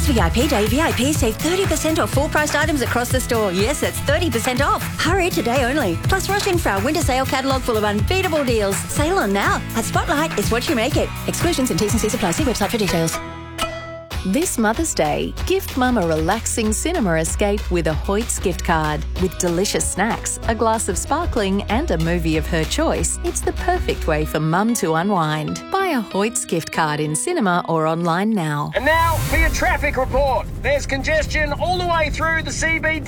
Mama's VIP Day VIP save 30% off full-priced items across the store. Yes, that's 30% off. Hurry today only. Plus rush in for our winter sale catalogue full of unbeatable deals. Sale on now. At Spotlight, it's what you make it. Exclusions and T's and C's apply. See website for details. This Mother's Day, gift Mum a relaxing cinema escape with a Hoyts gift card. With delicious snacks, a glass of sparkling and a movie of her choice, it's the perfect way for Mum to unwind. Buy a Hoyts gift card in cinema or online now. And now for your traffic report. There's congestion all the way through the CB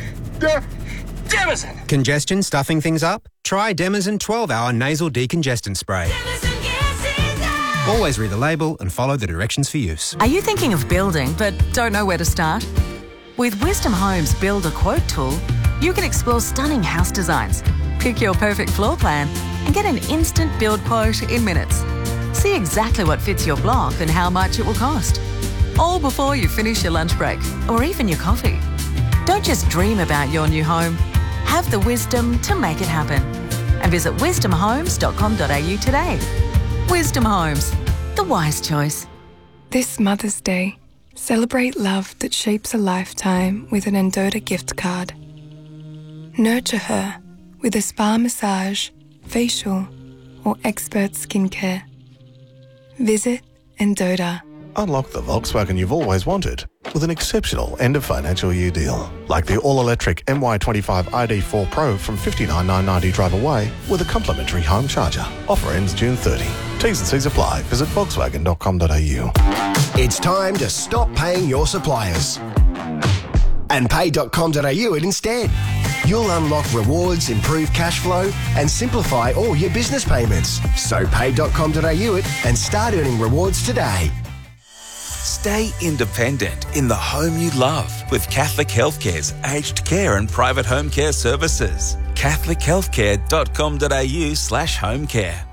Demison. Congestion stuffing things up? Try Demison 12-hour nasal decongestant spray. Always read the label and follow the directions for use. Are you thinking of building but don't know where to start? With Wisdom Homes Build a Quote tool, you can explore stunning house designs, pick your perfect floor plan and get an instant build quote in minutes. See exactly what fits your block and how much it will cost. All before you finish your lunch break or even your coffee. Don't just dream about your new home. Have the wisdom to make it happen. And visit wisdomhomes.com.au today. Wisdom Homes, the wise choice. This Mother's Day, celebrate love that shapes a lifetime with an Endota gift card. Nurture her with a spa massage, facial, or expert skincare. Visit Endota. Unlock the Volkswagen you've always wanted with an exceptional end-of-financial year deal. Like the all-electric MY25 ID4 Pro from $59,990 drive away with a complimentary home charger. Offer ends June 30. T's and C's apply. Visit volkswagen.com.au. It's time to stop paying your suppliers and pay.com.au it instead. You'll unlock rewards, improve cash flow and simplify all your business payments. So pay.com.au it and start earning rewards today. Stay independent in the home you love with Catholic Healthcare's aged care and private home care services. catholichealthcare.com.au/homecare.